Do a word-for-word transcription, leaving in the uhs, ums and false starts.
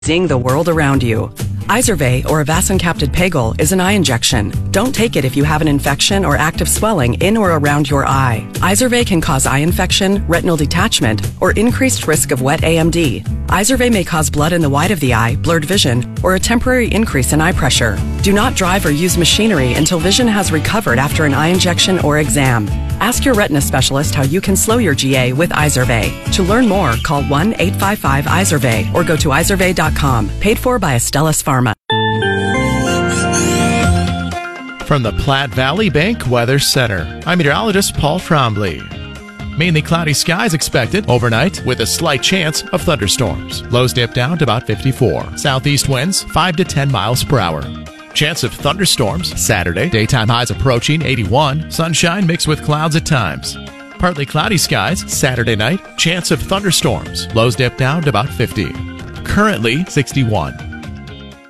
Seeing the world around you. Izervay, or avacincaptad pegol, is an eye injection. Don't take it if you have an infection or active swelling in or around your eye. Izervay can cause eye infection, retinal detachment, or increased risk of wet A M D. Izervay may cause blood in the white of the eye, blurred vision, or a temporary increase in eye pressure. Do not drive or use machinery until vision has recovered after an eye injection or exam. Ask your retina specialist how you can slow your G A with Izervay. To learn more, call one eight five five Izervay or go to izervay dot com. Paid for by Astellas Pharma. From the Platte Valley Bank Weather Center, I'm meteorologist Paul Trombley. Mainly cloudy skies expected overnight with a slight chance of thunderstorms. Lows dip down to about fifty-four. Southeast winds five to ten miles per hour. Chance of thunderstorms Saturday. Daytime highs approaching eighty-one. Sunshine mixed with clouds at times. Partly cloudy skies Saturday night. Chance of thunderstorms. Lows dip down to about fifty. Currently sixty-one.